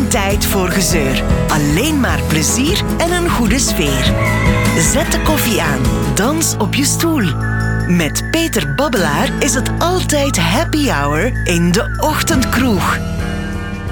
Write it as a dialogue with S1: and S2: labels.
S1: tijd voor gezeur. Alleen maar plezier en een goede sfeer. Zet de koffie aan. Dans op je stoel. Met Peter Babbelaar is het altijd happy hour in de Ochtendkroeg.